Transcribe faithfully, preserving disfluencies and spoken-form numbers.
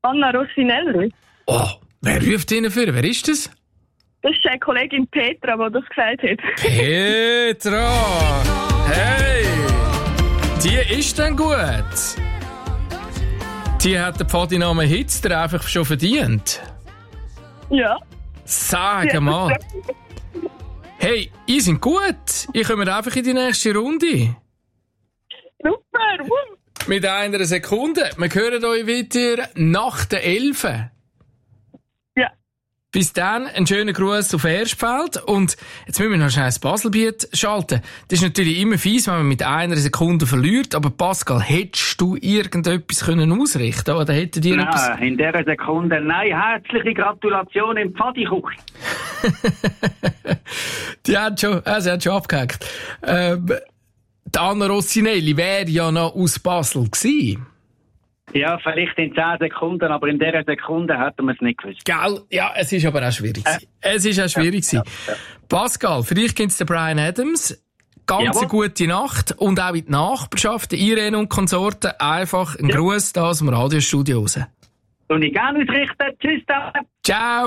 Anna Rossinelli. Oh, wer ruft Ihnen für? Wer ist das? Das ist eine Kollegin Petra, die das gesagt hat. Petra! Hey! Die ist dann gut. Die hat den Pfadinamen Hitzter einfach schon verdient. Ja. Sag Ja, mal. Hey, ihr seid gut. Ihr kommt einfach in die nächste Runde. Super. Woo. Mit einer Sekunde. Wir hören euch wieder nach der Elfe. Ja. Bis dann, einen schönen Gruß auf Erstfeld. Und jetzt müssen wir noch schnell das Baselbiet schalten. Das ist natürlich immer fies, wenn man mit einer Sekunde verliert. Aber Pascal, hättest du irgendetwas können ausrichten oder hättet ihr Nein, etwas? in dieser Sekunde. Nein, herzliche Gratulation im Pfadikuch. Die hat schon, äh, sie hat schon abgehakt. Ähm, die Anna Rossinelli wäre ja noch aus Basel gewesen. Ja, vielleicht in zehn Sekunden, aber in dieser Sekunde hätten wir es nicht gewusst. Gell? Ja, es ist aber auch schwierig. Äh. Es ist auch schwierig ja, ja, ja. Pascal, für dich gibt's den Bryan Adams. Ganz eine gute Nacht und auch in die Nachbarschaft, Irene und Konsorten, einfach einen ja. Gruß da aus dem Radiostudio raus. Und ich gerne ausrichten. Tschüss. Da. Ciao.